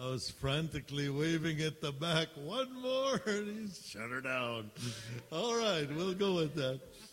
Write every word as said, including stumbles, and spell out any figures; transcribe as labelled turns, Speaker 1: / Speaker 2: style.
Speaker 1: I was frantically waving at the back. One more, and he shut her down. All right, we'll go with that.